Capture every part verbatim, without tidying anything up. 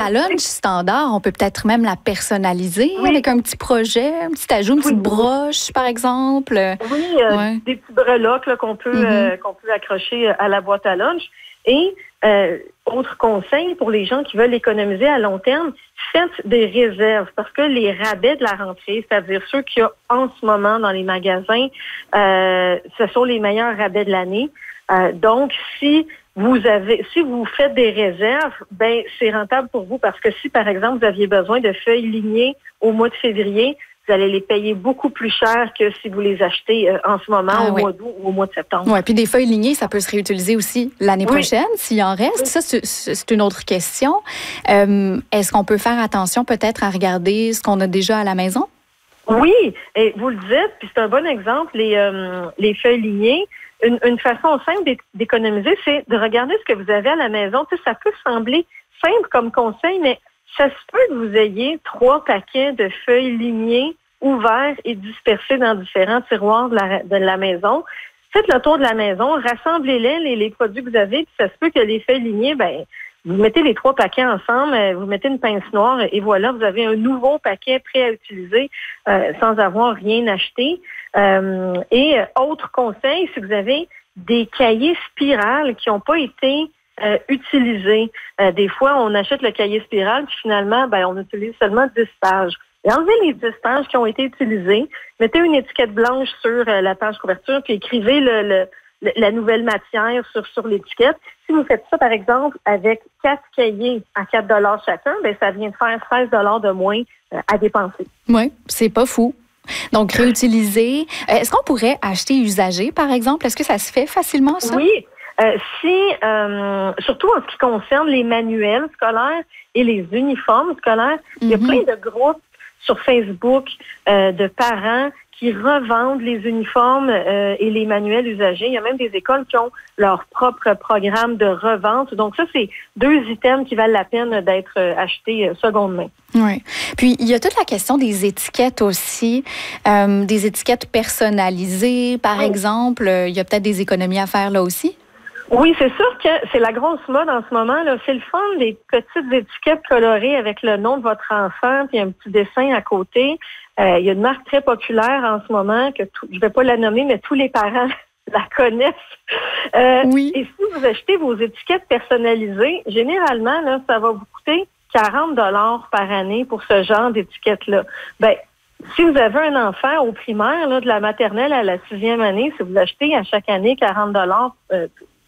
la lunch standard, on peut peut-être même la personnaliser oui. avec un petit projet, un petit ajout, une petite oui. broche, par exemple. Oui, euh, ouais. des petits breloques là, qu'on peut, mm-hmm. euh, qu'on peut accrocher à la boîte à lunch. Et euh, autre conseil pour les gens qui veulent économiser à long terme, faites des réserves parce que les rabais de la rentrée, c'est-à-dire ceux qu'il y a en ce moment dans les magasins, euh, ce sont les meilleurs rabais de l'année. Euh, donc, si vous avez, si vous faites des réserves, ben c'est rentable pour vous parce que si, par exemple, vous aviez besoin de feuilles lignées au mois de février, vous allez les payer beaucoup plus cher que si vous les achetez euh, en ce moment ah, au oui. mois d'août ou au mois de septembre. Oui, puis des feuilles lignées, ça peut se réutiliser aussi l'année oui. prochaine, s'il en reste. Oui. Ça, c'est, c'est une autre question. Euh, est-ce qu'on peut faire attention peut-être à regarder ce qu'on a déjà à la maison? Oui, et vous le dites, puis c'est un bon exemple, les, euh, les feuilles lignées. Une, une façon simple d'économiser, c'est de regarder ce que vous avez à la maison. Tu sais, ça peut sembler simple comme conseil, mais ça se peut que vous ayez trois paquets de feuilles lignées ouverts et dispersés dans différents tiroirs de la, de la maison. Faites le tour de la maison, rassemblez-les, les, les produits que vous avez, puis ça se peut que les feuilles lignées, ben, vous mettez les trois paquets ensemble, vous mettez une pince noire et voilà, vous avez un nouveau paquet prêt à utiliser euh, sans avoir rien acheté. Euh, et autre conseil, si vous avez des cahiers spirales qui n'ont pas été euh, utilisés, euh, des fois on achète le cahier spirale puis finalement, ben, on utilise seulement dix pages. Et enlevez les dix pages qui ont été utilisées, mettez une étiquette blanche sur euh, la page couverture puis écrivez le, le la nouvelle matière sur, sur l'étiquette. Si vous faites ça, par exemple, avec quatre cahiers à quatre dollars chacun, ben ça vient de faire seize dollars de moins euh, à dépenser. Oui, c'est pas fou. Donc, réutiliser. Est-ce qu'on pourrait acheter usagé, par exemple? Est-ce que ça se fait facilement, ça? Oui. Euh, si, euh, surtout en ce qui concerne les manuels scolaires et les uniformes scolaires, mm-hmm. il y a plein de groupes sur Facebook euh, de parents qui revendent les uniformes euh, et les manuels usagés. Il y a même des écoles qui ont leur propre programme de revente. Donc ça, c'est deux items qui valent la peine d'être achetés euh, seconde main. Oui. Puis, il y a toute la question des étiquettes aussi, euh, des étiquettes personnalisées, par oui. exemple. Il y a peut-être des économies à faire là aussi? Oui, c'est sûr que c'est la grosse mode en ce moment. Là. C'est le fun, des petites étiquettes colorées avec le nom de votre enfant puis un petit dessin à côté. Euh, il y a une marque très populaire en ce moment que tout, je ne vais pas la nommer, mais tous les parents la connaissent. Euh, oui. Et si vous achetez vos étiquettes personnalisées, généralement, là, ça va vous coûter quarante dollars par année pour ce genre d'étiquette-là. Ben, si vous avez un enfant au primaire, là, de la maternelle à la sixième année, si vous achetez à chaque année quarante dollars euh,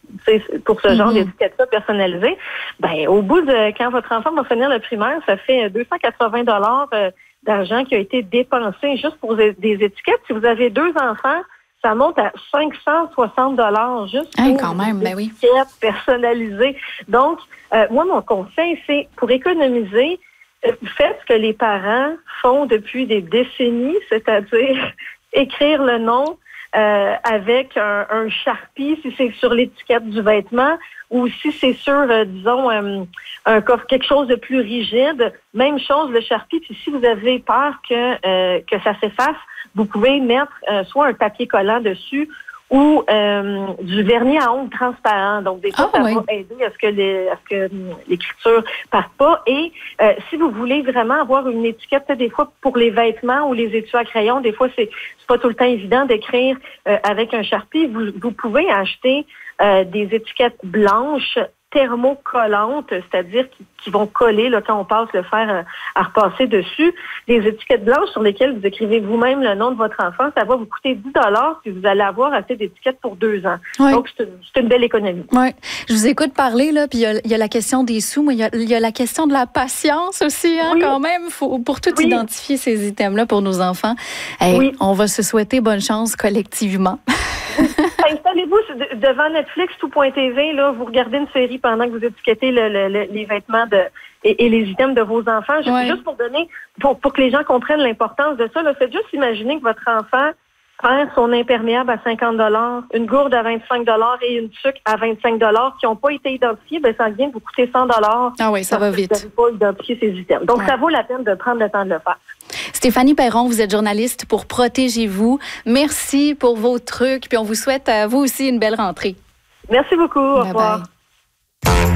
pour ce genre mm-hmm. d'étiquette-là personnalisée, ben au bout de quand votre enfant va finir le primaire, ça fait deux cent quatre-vingts dollars euh, d'argent qui a été dépensé juste pour des, des étiquettes. Si vous avez deux enfants, ça monte à cinq cent soixante dollars juste pour hey, quand même, des ben oui. étiquettes personnalisées. Donc, euh, moi, mon conseil, c'est pour économiser, euh, faites ce que les parents font depuis des décennies, c'est-à-dire écrire le nom Euh, avec un, un Sharpie, si c'est sur l'étiquette du vêtement, ou si c'est sur, euh, disons, euh, un coffre, quelque chose de plus rigide. Même chose, le Sharpie. Puis si vous avez peur que euh, que ça s'efface, vous pouvez mettre euh, soit un papier collant dessus ou euh, du vernis à ongles transparent. Donc, des fois, oh, ça oui. va aider à ce que, les, à ce que l'écriture parte pas. Et euh, si vous voulez vraiment avoir une étiquette, des fois, pour les vêtements ou les étuis à crayon, des fois, c'est, c'est pas tout le temps évident d'écrire euh, avec un Sharpie. Vous, vous pouvez acheter euh, des étiquettes blanches thermocollantes, c'est-à-dire qui, qui vont coller là, quand on passe le fer euh, à repasser dessus. Des étiquettes blanches sur lesquelles vous écrivez vous-même le nom de votre enfant, ça va vous coûter dix dollars puis vous allez avoir assez d'étiquettes pour deux ans. Oui. Donc, c'est une, c'est une belle économie. Oui. Je vous écoute parler, là, puis il y, y a la question des sous, mais il y, y a la question de la patience aussi, hein, oui. quand même, faut, pour tout oui. identifier ces items-là pour nos enfants. Hey, oui. On va se souhaiter bonne chance collectivement. Installez-vous devant Netflix, tout point T V, là, vous regardez une série pendant que vous étiquettez le, le, le, les vêtements de, et, et les items de vos enfants. Juste, ouais. juste pour donner, pour, pour que les gens comprennent l'importance de ça, là, faites juste imaginer que votre enfant perd son imperméable à cinquante dollars, une gourde à vingt-cinq dollars et une tuque à vingt-cinq dollars qui n'ont pas été identifiés, ben ça vient de vous coûter cent dollars. Ah oui, ça va vite. Vous n'avez pas identifié ces items. Donc, ouais. ça vaut la peine de prendre le temps de le faire. Stéphanie Perron, vous êtes journaliste pour Protégez-vous. Merci pour vos trucs. Puis on vous souhaite à vous aussi une belle rentrée. Merci beaucoup. Au revoir. Bye bye.